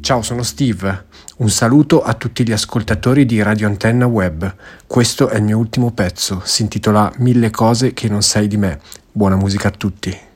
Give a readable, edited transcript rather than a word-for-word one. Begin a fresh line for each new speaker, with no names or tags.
Ciao, sono Steve. Un saluto a tutti gli ascoltatori di Radio Antenna Web. Questo è il mio ultimo pezzo, si intitola Mille cose che non sai di me. Buona musica a tutti.